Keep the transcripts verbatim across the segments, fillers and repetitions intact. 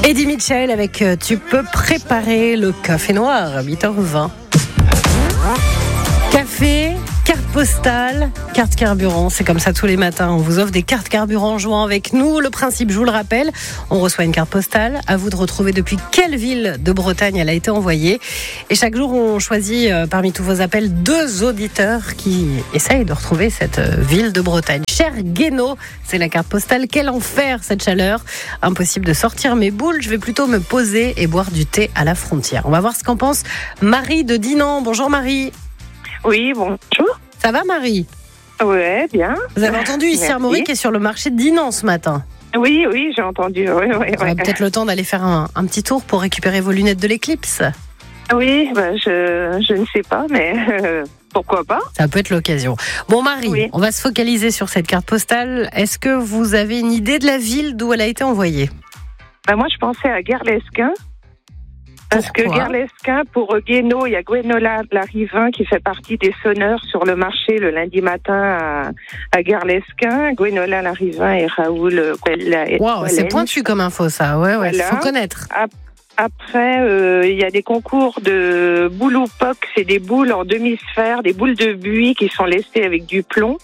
Eddie Mitchell avec euh, Tu peux préparer le café noir à huit heures vingt. Café, carte postale, carte carburant, c'est comme ça tous les matins. On vous offre des cartes carburant en jouant avec nous. Le principe, je vous le rappelle, on reçoit une carte postale. À vous de retrouver depuis quelle ville de Bretagne elle a été envoyée. Et chaque jour, on choisit euh, parmi tous vos appels deux auditeurs qui essayent de retrouver cette euh, ville de Bretagne. Cher Guénaud, c'est la carte postale. Quel enfer cette chaleur. Impossible de sortir mes boules. Je vais plutôt me poser et boire du thé à la frontière. On va voir ce qu'en pense Marie de Dinan. Bonjour Marie. Oui, bonjour. Ça va Marie ? Ouais, bien. Vous avez entendu ici Armorique qui est sur le marché de Dinan ce matin. Oui, oui, j'ai entendu. Oui, oui, Vous aurez oui. peut-être le temps d'aller faire un, un petit tour pour récupérer vos lunettes de l'éclipse. Oui, ben, je, je ne sais pas, mais euh, pourquoi pas. Ça peut être l'occasion. Bon Marie, Oui. on va se focaliser sur cette carte postale. Est-ce que vous avez une idée de la ville d'où elle a été envoyée ? Ben, moi, je pensais à Guerlesquin. Parce que Pourquoi ? Guerlesquin, pour Guénaud, il y a Gwenola Larivin qui fait partie des sonneurs sur le marché le lundi matin à, à Guerlesquin. Gwenola Larivin et Raoul Guella. Waouh, c'est pointu comme info ça. Ouais, ouais, Voilà. faut connaître. Après, euh, il y a des concours de boules ou poc, c'est des boules en demi-sphère, des boules de buis qui sont lestées avec du plomb.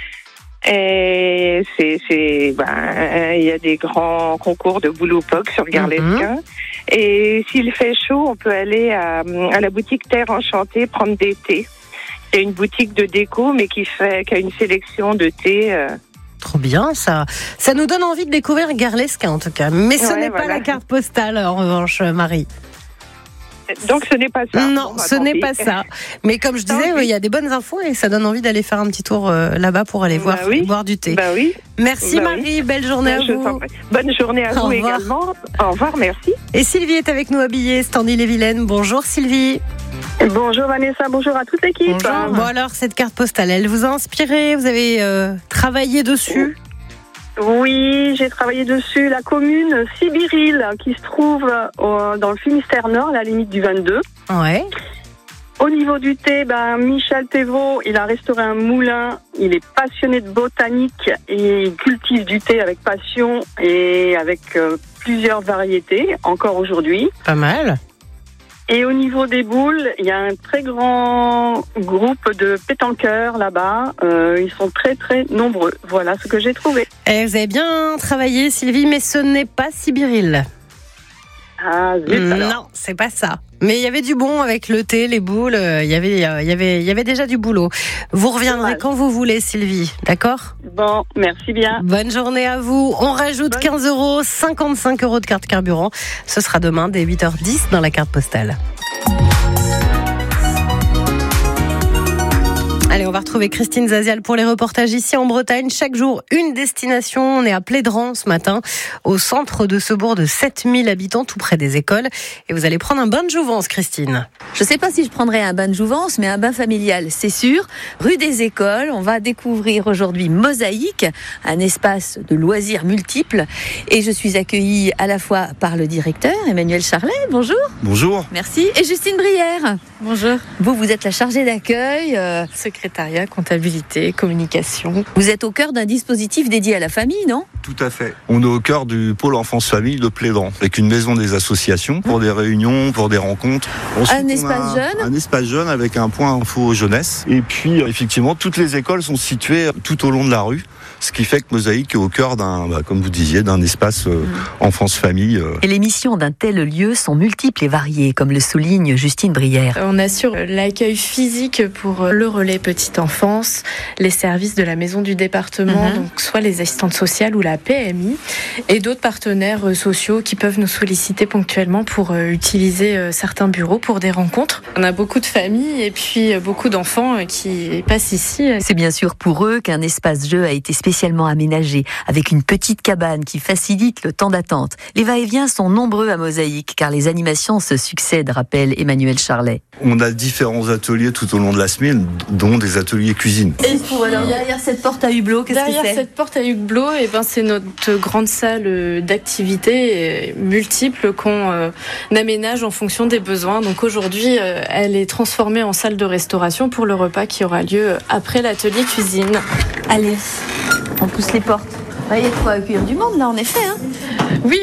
Et c'est, c'est, ben, il y a des grands concours de boules ou poc sur Guerlesquin. Mm-hmm. Et s'il fait chaud, on peut aller à, à la boutique Terre Enchantée prendre des thés. C'est une boutique de déco, mais qui fait, qui a une sélection de thés. Euh, Trop bien ça. Ça nous donne envie de découvrir Guerlesquin en tout cas. Mais ce ouais, n'est voilà. pas la carte postale en revanche, Marie. Donc ce n'est pas ça. Non, bon, bah, ce tant n'est pis. pas ça. Mais comme je disais, il y a des bonnes infos et ça donne envie d'aller faire un petit tour euh, là-bas pour aller Bah voir, oui. boire du thé. Bah oui. Merci Bah Marie, oui. belle journée à Je vous. t'en prie. Bonne journée à Au vous revoir. également. Au revoir, merci. Et Sylvie est avec nous habillée, Standy-les-Vilaines. Bonjour Sylvie. Bonjour Vanessa, bonjour à toute l'équipe. Bonjour. Bon alors, cette carte postale, elle vous a inspiré ? Vous avez euh, travaillé dessus ? Oui, j'ai travaillé dessus. La commune Sibiril, qui se trouve euh, dans le Finistère Nord, à la limite du vingt-deux. Ouais. Au niveau du thé, ben, Michel Thévaux, il a restauré un moulin. Il est passionné de botanique et il cultive du thé avec passion et avec euh, plusieurs variétés, encore aujourd'hui. Pas mal. Et au niveau des boules, il y a un très grand groupe de pétanqueurs là-bas. Euh, ils sont très très nombreux. Voilà ce que j'ai trouvé. Et vous avez bien travaillé Sylvie, mais ce n'est pas Sibiril. Ah, zut, alors. Non, c'est pas ça. Mais il y avait du bon avec le thé, les boules. euh, Il y avait, euh, il y avait, il y avait déjà du boulot. Vous reviendrez Ouais. quand vous voulez, Sylvie. D'accord ? Bon, merci bien. Bonne journée à vous. On rajoute Bonne... quinze euros, cinquante-cinq euros de carte carburant. Ce sera demain dès huit heures dix dans la carte postale. Allez, on va retrouver Christine Zazial pour les reportages ici en Bretagne. Chaque jour, une destination. On est à Plédran ce matin, au centre de ce bourg de sept mille habitants, tout près des écoles. Et vous allez prendre un bain de jouvence, Christine. Je ne sais pas si je prendrai un bain de jouvence, mais un bain familial, c'est sûr. Rue des Écoles, on va découvrir aujourd'hui Mosaïque, un espace de loisirs multiples. Et je suis accueillie à la fois par le directeur, Emmanuel Charlet. Bonjour. Bonjour. Merci. Et Justine Brière. Bonjour. Vous, vous êtes la chargée d'accueil. Euh... Secrétariat, comptabilité, communication. Vous êtes au cœur d'un dispositif dédié à la famille, non ? Tout à fait. On est au cœur du pôle enfance-famille de Plédran, avec une maison des associations pour des réunions, pour des rencontres. Ensuite, un espace un, jeune Un espace jeune avec un point info jeunesse. Et puis, effectivement, toutes les écoles sont situées tout au long de la rue. Ce qui fait que Mosaïque est au cœur d'un, bah, comme vous disiez, d'un espace euh, enfance-famille. Euh. Et les missions d'un tel lieu sont multiples et variées, comme le souligne Justine Brière. On assure l'accueil physique pour le relais petite enfance, les services de la maison du département, Mm-hmm. donc soit les assistantes sociales ou la P M I, et d'autres partenaires sociaux qui peuvent nous solliciter ponctuellement pour euh, utiliser euh, certains bureaux pour des rencontres. On a beaucoup de familles et puis euh, beaucoup d'enfants euh, qui passent ici. C'est bien sûr pour eux qu'un espace jeu a été spécialement aménagé, avec une petite cabane qui facilite le temps d'attente. Les va-et-vient sont nombreux à Mosaïque, car les animations se succèdent, rappelle Emmanuel Charlet. On a différents ateliers tout au long de la semaine, dont des ateliers cuisine. Et pour, alors, derrière cette porte à hublot, qu'est-ce Derrière que c'est ? cette porte à hublot, eh ben, c'est notre grande salle d'activités multiples qu'on euh, aménage en fonction des besoins. Donc aujourd'hui, euh, elle est transformée en salle de restauration pour le repas qui aura lieu après l'atelier cuisine. Allez, on pousse les portes. Il y a de quoi accueillir du monde là, en effet. Hein. Oui, oui, oui.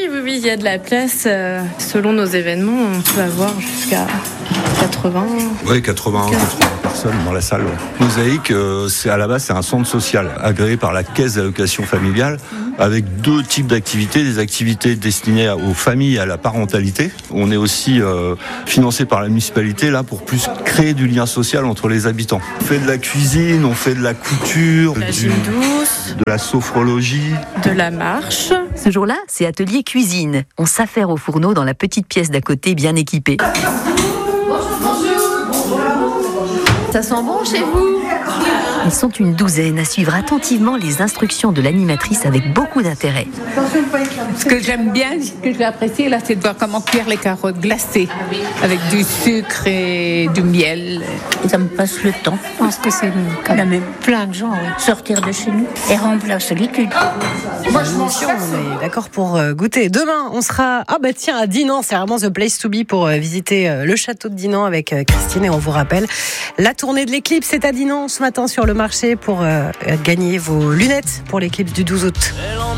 il y a de la place, euh, selon nos événements, on peut avoir jusqu'à quatre-vingts. Oui, quatre-vingts, quatre-vingts personnes dans la salle. Ouais. Mosaïque, euh, c'est à la base, c'est un centre social agréé par la Caisse d'allocation familiale mmh. avec deux types d'activités. Des activités destinées aux familles et à la parentalité. On est aussi euh, financé par la municipalité là pour plus créer du lien social entre les habitants. On fait de la cuisine, on fait de la couture, la du, gym douce, de la sophrologie, de la marche. Ce jour-là, c'est atelier cuisine. On s'affaire au fourneau dans la petite pièce d'à côté bien équipée. Ça sent bon chez vous ? Ils sont une douzaine à suivre attentivement les instructions de l'animatrice avec beaucoup d'intérêt. Ce que j'aime bien, ce que j'ai apprécié là, c'est de voir comment cuire les carottes glacées avec du sucre et du miel. Ça me passe le temps. Je pense que c'est quand même plein de gens oui. sortir de chez nous et rendre la solitude. Moi, je m'en suis, on est d'accord pour goûter. Demain, on sera ah bah tiens à Dinan, c'est vraiment the place to be pour visiter le château de Dinan avec Christine et on vous rappelle la tournée de l'éclipse c'est à Dinan ce matin sur le marché pour euh, gagner vos lunettes pour l'éclipse du douze août.